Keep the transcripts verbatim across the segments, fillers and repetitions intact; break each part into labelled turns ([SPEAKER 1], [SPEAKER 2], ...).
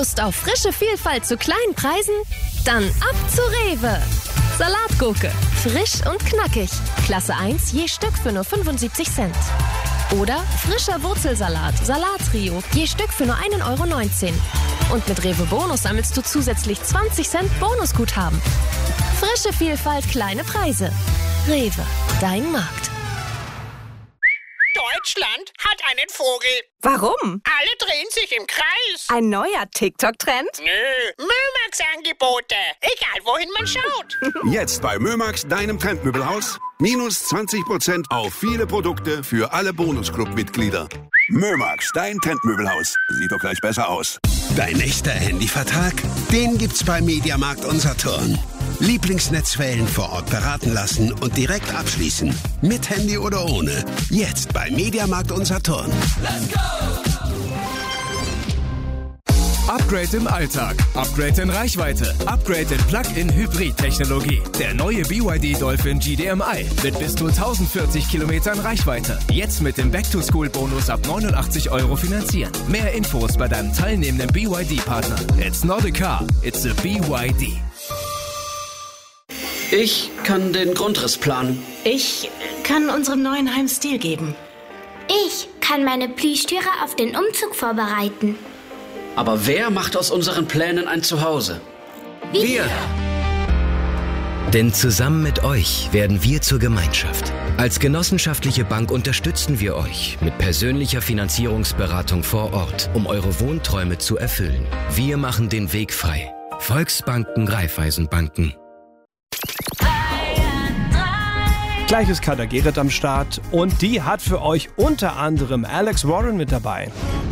[SPEAKER 1] Lust auf frische Vielfalt zu kleinen Preisen? Dann ab zu Rewe. Salatgurke, frisch und knackig. Klasse eins je Stück für nur fünfundsiebzig Cent. Oder frischer Wurzelsalat, Salattrio, je Stück für nur ein Euro neunzehn. Und mit Rewe Bonus sammelst du zusätzlich zwanzig Cent Bonusguthaben. Frische Vielfalt, kleine Preise. Rewe, dein Markt.
[SPEAKER 2] Deutschland hat einen Vogel.
[SPEAKER 3] Warum?
[SPEAKER 2] Alle drehen sich im Kreis.
[SPEAKER 3] Ein neuer TikTok-Trend?
[SPEAKER 2] Nö, Mömax-Angebote. Egal, wohin man schaut.
[SPEAKER 4] Jetzt bei Mömax, deinem Trendmöbelhaus. Minus zwanzig Prozent auf viele Produkte für alle Bonusclub-Mitglieder. Mömax, dein Trendmöbelhaus. Sieht doch gleich besser aus.
[SPEAKER 5] Dein echter Handyvertrag? Den gibt's bei Mediamarkt und Saturn. Lieblingsnetzwellen vor Ort beraten lassen und direkt abschließen. Mit Handy oder ohne. Jetzt bei Mediamarkt und Saturn.
[SPEAKER 6] Let's go! Upgrade im Alltag, Upgrade in Reichweite, Upgrade in Plug-in-Hybrid-Technologie. Der neue B Y D Dolphin G D M I mit bis zu tausendvierzig Kilometern Reichweite. Jetzt mit dem Back-to-School-Bonus ab neunundachtzig Euro finanzieren. Mehr Infos bei deinem teilnehmenden B Y D-Partner. It's not a car, it's a B Y D.
[SPEAKER 7] Ich kann den Grundriss planen.
[SPEAKER 8] Ich kann unserem neuen Heim Stil geben.
[SPEAKER 9] Ich kann meine Plüschtüre auf den Umzug vorbereiten.
[SPEAKER 7] Aber wer macht aus unseren Plänen ein Zuhause?
[SPEAKER 9] Wir!
[SPEAKER 10] Denn zusammen mit euch werden wir zur Gemeinschaft. Als genossenschaftliche Bank unterstützen wir euch mit persönlicher Finanzierungsberatung vor Ort, um eure Wohnträume zu erfüllen. Wir machen den Weg frei. Volksbanken, Raiffeisenbanken.
[SPEAKER 11] Gleich ist Kader Gerrit am Start und die hat für euch unter anderem Alex Warren mit dabei.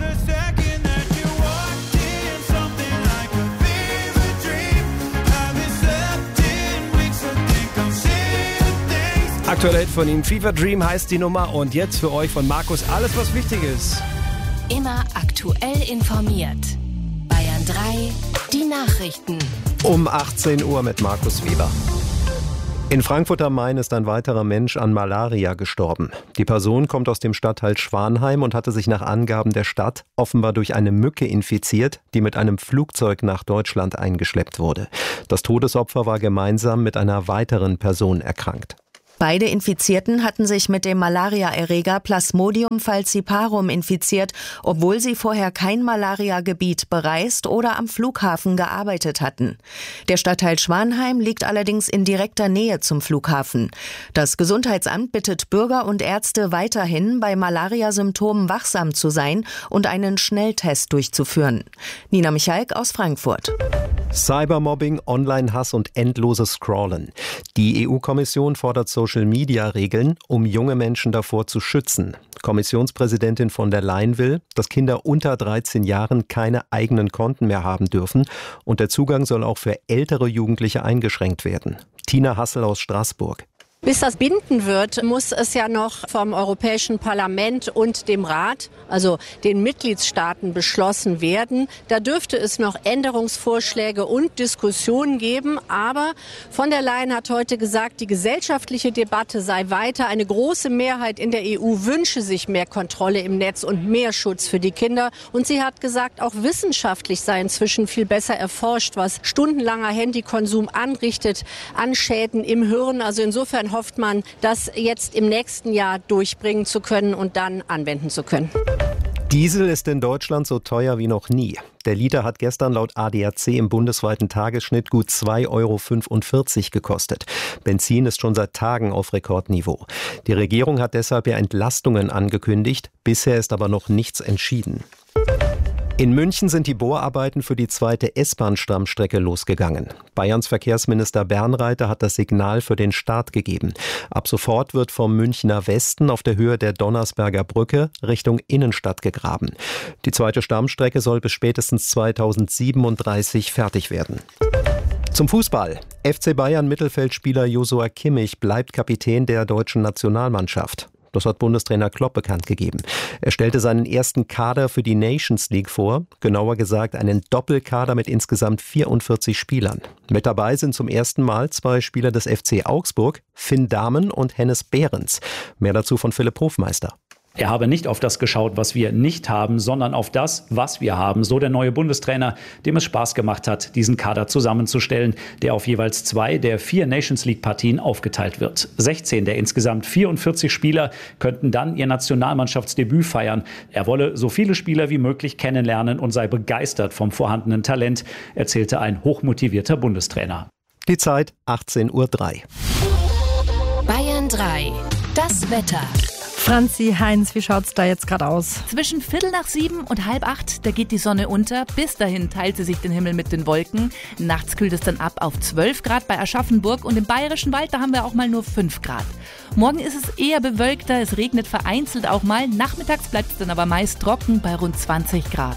[SPEAKER 11] Aktuell von ihm Fever Dream heißt die Nummer und jetzt für euch von Markus alles, was wichtig ist.
[SPEAKER 1] Immer aktuell informiert. Bayern drei, die Nachrichten.
[SPEAKER 12] Um achtzehn Uhr mit Markus Weber. In Frankfurt am Main ist ein weiterer Mensch an Malaria gestorben. Die Person kommt aus dem Stadtteil Schwanheim und hatte sich nach Angaben der Stadt offenbar durch eine Mücke infiziert, die mit einem Flugzeug nach Deutschland eingeschleppt wurde. Das Todesopfer war gemeinsam mit einer weiteren Person erkrankt.
[SPEAKER 13] Beide Infizierten hatten sich mit dem Malaria-Erreger Plasmodium falciparum infiziert, obwohl sie vorher kein Malaria-Gebiet bereist oder am Flughafen gearbeitet hatten. Der Stadtteil Schwanheim liegt allerdings in direkter Nähe zum Flughafen. Das Gesundheitsamt bittet Bürger und Ärzte weiterhin, bei Malaria-Symptomen wachsam zu sein und einen Schnelltest durchzuführen. Nina Michalk aus Frankfurt.
[SPEAKER 12] Cybermobbing, Online-Hass und endloses Scrollen. Die E U-Kommission fordert Social-Media-Regeln, um junge Menschen davor zu schützen. Kommissionspräsidentin von der Leyen will, dass Kinder unter dreizehn Jahren keine eigenen Konten mehr haben dürfen und der Zugang soll auch für ältere Jugendliche eingeschränkt werden. Tina Hassel aus Straßburg.
[SPEAKER 14] Bis das bindend wird, muss es ja noch vom Europäischen Parlament und dem Rat, also den Mitgliedstaaten, beschlossen werden. Da dürfte es noch Änderungsvorschläge und Diskussionen geben. Aber von der Leyen hat heute gesagt, die gesellschaftliche Debatte sei weiter. Eine große Mehrheit in der E U wünsche sich mehr Kontrolle im Netz und mehr Schutz für die Kinder. Und sie hat gesagt, auch wissenschaftlich sei inzwischen viel besser erforscht, was stundenlanger Handykonsum anrichtet an Schäden im Hirn. Also insofern hofft man, das jetzt im nächsten Jahr durchbringen zu können und dann anwenden zu können.
[SPEAKER 12] Diesel ist in Deutschland so teuer wie noch nie. Der Liter hat gestern laut A D A C im bundesweiten Tagesschnitt gut zwei Euro fünfundvierzig gekostet. Benzin ist schon seit Tagen auf Rekordniveau. Die Regierung hat deshalb ja Entlastungen angekündigt. Bisher ist aber noch nichts entschieden. In München sind die Bohrarbeiten für die zweite S-Bahn-Stammstrecke losgegangen. Bayerns Verkehrsminister Bernreiter hat das Signal für den Start gegeben. Ab sofort wird vom Münchner Westen auf der Höhe der Donnersberger Brücke Richtung Innenstadt gegraben. Die zweite Stammstrecke soll bis spätestens zweitausendsiebenunddreißig fertig werden. Zum Fußball. F C Bayern Mittelfeldspieler Joshua Kimmich bleibt Kapitän der deutschen Nationalmannschaft. Das hat Bundestrainer Klopp bekannt gegeben. Er stellte seinen ersten Kader für die Nations League vor, genauer gesagt einen Doppelkader mit insgesamt vierundvierzig Spielern. Mit dabei sind zum ersten Mal zwei Spieler des F C Augsburg, Finn Dahmen und Hennes Behrens. Mehr dazu von Philipp Hofmeister.
[SPEAKER 15] Er habe nicht auf das geschaut, was wir nicht haben, sondern auf das, was wir haben. So der neue Bundestrainer, dem es Spaß gemacht hat, diesen Kader zusammenzustellen, der auf jeweils zwei der vier Nations-League-Partien aufgeteilt wird. sechzehn der insgesamt vierundvierzig Spieler könnten dann ihr Nationalmannschaftsdebüt feiern. Er wolle so viele Spieler wie möglich kennenlernen und sei begeistert vom vorhandenen Talent, erzählte ein hochmotivierter Bundestrainer.
[SPEAKER 12] Die Zeit achtzehn Uhr drei.
[SPEAKER 1] Bayern drei. Das Wetter.
[SPEAKER 16] Franzi, Heinz, wie schaut's da jetzt gerade aus?
[SPEAKER 17] Zwischen Viertel nach sieben und halb acht, da geht die Sonne unter. Bis dahin teilt sie sich den Himmel mit den Wolken. Nachts kühlt es dann ab auf zwölf Grad bei Aschaffenburg und im Bayerischen Wald, da haben wir auch mal nur fünf Grad. Morgen ist es eher bewölkter, es regnet vereinzelt auch mal. Nachmittags bleibt es dann aber meist trocken bei rund zwanzig Grad.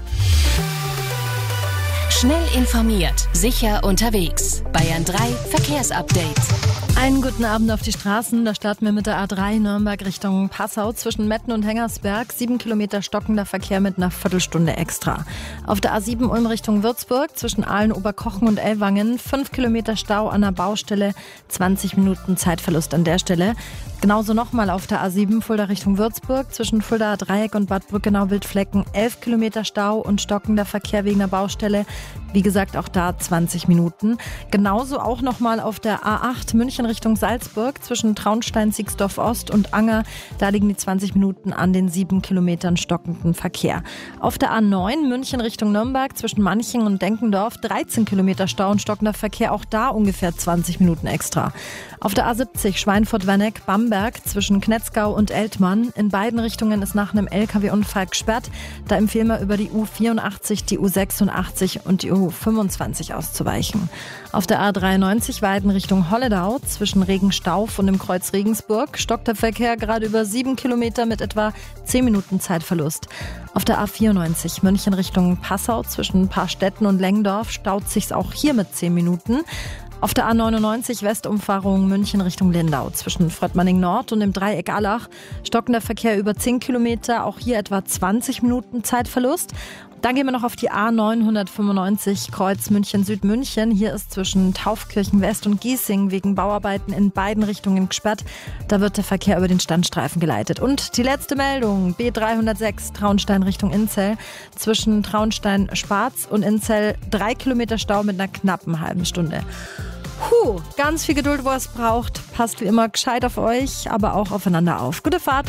[SPEAKER 1] Schnell informiert, sicher unterwegs. Bayern drei Verkehrsupdate.
[SPEAKER 16] Einen guten Abend auf die Straßen. Da starten wir mit der A drei Nürnberg Richtung Passau zwischen Metten und Hengersberg. Sieben Kilometer stockender Verkehr mit einer Viertelstunde extra. Auf der A sieben Ulm Richtung Würzburg zwischen Aalen, Oberkochen und Ellwangen. Fünf Kilometer Stau an der Baustelle. zwanzig Minuten Zeitverlust an der Stelle. Genauso nochmal auf der A sieben Fulda Richtung Würzburg zwischen Fuldaer Dreieck und Bad Brückenau-Wildflecken. elf Kilometer Stau und stockender Verkehr wegen der Baustelle. Wie gesagt, auch da zwanzig Minuten. Genauso auch nochmal auf der A acht München Richtung Salzburg zwischen Traunstein, Siegsdorf Ost und Anger. Da liegen die zwanzig Minuten an den sieben Kilometern stockenden Verkehr. Auf der A neun München Richtung Nürnberg zwischen Manching und Denkendorf dreizehn Kilometer Stau und stockender Verkehr. Auch da ungefähr zwanzig Minuten extra. Auf der A siebzig Schweinfurt-Werneck, Bamberg zwischen Knetzgau und Eltmann. In beiden Richtungen ist nach einem L K W-Unfall gesperrt. Da empfehlen wir über die U vierundachtzig, die U sechsundachtzig und die U fünfundzwanzig auszuweichen. Auf der A dreiundneunzig Weiden Richtung Holledau zwischen Regenstauf und dem Kreuz Regensburg stockt der Verkehr gerade über sieben Kilometer mit etwa zehn Minuten Zeitverlust. Auf der A vierundneunzig München Richtung Passau zwischen Paarstetten und Lengdorf staut sich's auch hier mit zehn Minuten. Auf der A neunundneunzig Westumfahrung München Richtung Lindau zwischen Fröttmanning Nord und dem Dreieck Allach stockender Verkehr über zehn Kilometer, auch hier etwa zwanzig Minuten Zeitverlust. Dann gehen wir noch auf die A neunhundertfünfundneunzig Kreuz München-Südmünchen. Hier ist zwischen Taufkirchen West und Giesing wegen Bauarbeiten in beiden Richtungen gesperrt. Da wird der Verkehr über den Standstreifen geleitet. Und die letzte Meldung, B dreihundertsechs Traunstein Richtung Inzell. Zwischen Traunstein-Spatz und Inzell drei Kilometer Stau mit einer knappen halben Stunde. Puh, ganz viel Geduld, wo es braucht. Passt wie immer gescheit auf euch, aber auch aufeinander auf. Gute Fahrt.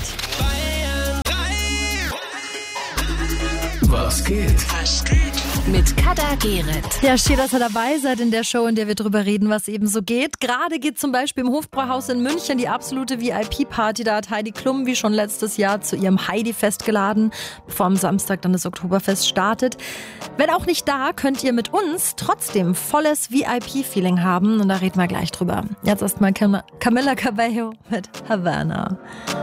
[SPEAKER 6] Was geht?
[SPEAKER 1] Was geht? Mit Kader Gerrit.
[SPEAKER 16] Ja, schön, dass ihr dabei seid in der Show, in der wir drüber reden, was eben so geht. Gerade geht zum Beispiel im Hofbrauhaus in München die absolute V I P-Party. Da hat Heidi Klum wie schon letztes Jahr zu ihrem Heidi-Fest geladen, bevor am Samstag dann das Oktoberfest startet. Wenn auch nicht da, könnt ihr mit uns trotzdem volles V I P-Feeling haben. Und da reden wir gleich drüber. Jetzt erstmal Cam- Camila Cabello mit Havana.